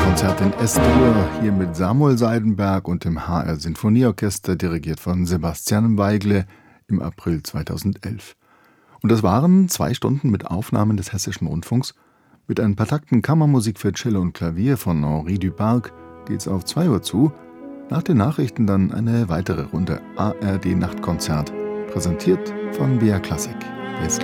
Konzert in S-Dur, hier mit Samuel Seidenberg und dem HR Sinfonieorchester, dirigiert von Sebastian Weigle im April 2011. Und das waren 2 Stunden mit Aufnahmen des Hessischen Rundfunks. Mit ein paar Takten Kammermusik für Cello und Klavier von Henri Duparc geht's auf 2 Uhr zu. Nach den Nachrichten dann eine weitere Runde ARD Nachtkonzert, präsentiert von BR Klassik.